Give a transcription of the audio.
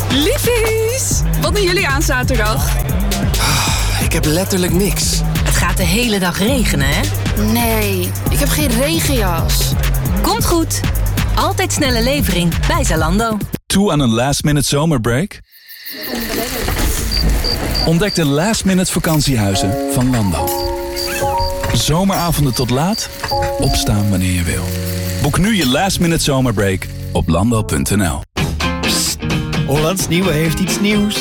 Liefies, wat doen jullie aan zaterdag? Ik heb letterlijk niks. Het gaat de hele dag regenen, hè? Nee, ik heb geen regenjas. Komt goed. Altijd snelle levering bij Zalando. Toe aan een last-minute zomerbreak? Ontdek de last-minute vakantiehuizen van Lando. Zomeravonden tot laat, opstaan wanneer je wil. Boek nu je last-minute zomerbreak op lando.nl. Hollands Nieuwe heeft iets nieuws.